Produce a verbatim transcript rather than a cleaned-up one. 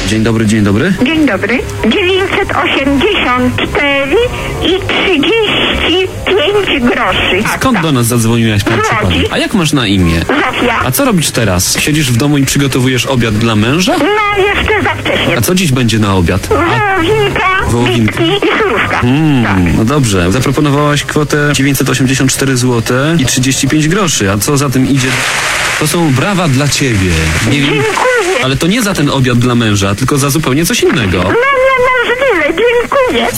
Dzień dobry, dzień dobry. Dzień dobry. dziewięćset osiemdziesiąt cztery i trzydzieści pięć groszy. Skąd do nas zadzwoniłaś, pan Wchodzi. A jak masz na imię? Zofia. A co robisz teraz? Siedzisz w domu i przygotowujesz obiad dla męża? No jeszcze za wcześnie. A co dziś będzie na obiad? A, Wołowinka, Wołowinka. bitki i surówka. mm, Tak. no dobrze. Zaproponowałaś kwotę dziewięćset osiemdziesiąt cztery złote i trzydzieści pięć groszy. A co za tym idzie? To są brawa dla ciebie. Nie wiem, Dziękuję. ale to nie za ten obiad dla męża, tylko za zupełnie coś innego. No niemożliwe, dziękuję.